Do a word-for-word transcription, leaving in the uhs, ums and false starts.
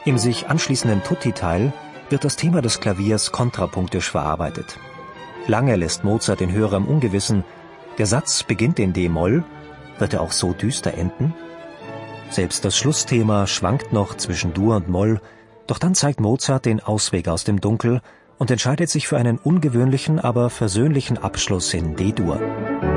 Im sich anschließenden Tutti-Teil wird das Thema des Klaviers kontrapunktisch verarbeitet. Lange lässt Mozart den Hörer im Ungewissen. Der Satz beginnt in d-Moll, wird er auch so düster enden? Selbst das Schlussthema schwankt noch zwischen Dur und Moll, doch dann zeigt Mozart den Ausweg aus dem Dunkel und entscheidet sich für einen ungewöhnlichen, aber versöhnlichen Abschluss in D-Dur.